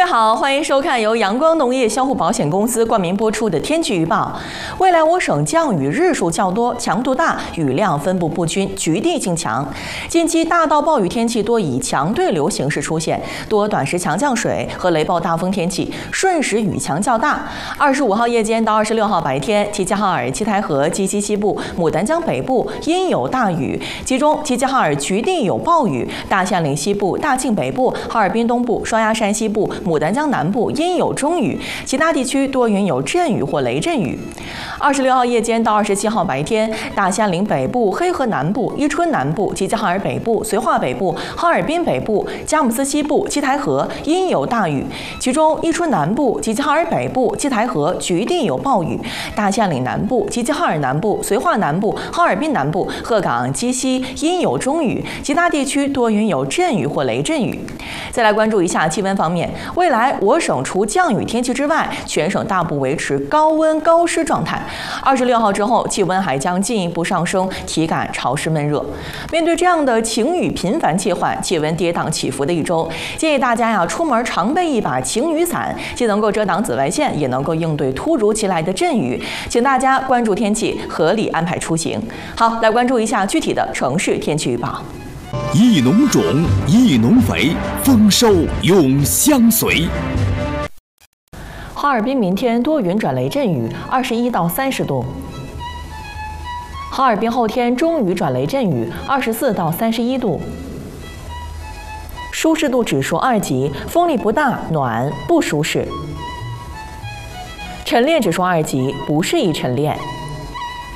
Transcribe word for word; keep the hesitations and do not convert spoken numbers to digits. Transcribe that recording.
家好，欢迎收看由阳光农业相互保险公司冠名播出的天气预报。未来我省降雨日数较多，强度大，雨量分布不均，局地性强。近期大到暴雨天气多以强对流形式出现，多短时强降水和雷暴大风天气，瞬时雨强较大。二十五号夜间到二十六号白天，齐齐哈尔、七台河、鸡西西部、牡丹江北部阴有大雨，其中齐齐哈尔局地有暴雨，大相岭西部、大庆北部、哈尔滨东部、双鸭山西部、牡丹江南部阴有中雨，其他地区多云有阵雨或雷阵雨。二十六号夜间到二十七号白天，大兴安岭北部、黑河南部、伊春南部、齐齐哈尔北部、绥化北部、哈尔滨北部、佳木斯西部、七台河阴有大雨，其中伊春南部、齐齐哈尔北部、七台河局地有暴雨，大兴安岭南部、齐齐哈尔南部、绥化南部、哈尔滨南部、鹤岗、鸡西阴有中雨，其他地区多云有阵雨或雷阵雨。再来关注一下气温方面，未来我省除降雨天气之外，全省大部维持高温高湿状态。二十六号之后，气温还将进一步上升，体感潮湿闷热。面对这样的晴雨频繁切换、气温跌宕起伏的一周，建议大家呀出门常备一把晴雨伞，既能够遮挡紫外线，也能够应对突如其来的阵雨。请大家关注天气，合理安排出行。好，来关注一下具体的城市天气预报。 益农种，益农肥，丰收永相随。 哈尔滨明天多云转雷阵雨，二十一到三十度。哈尔滨后天中雨转雷阵雨，二十四到三十一度。舒适度指数二级，风力不大，暖，不舒适。晨练指数二级，不适宜晨练。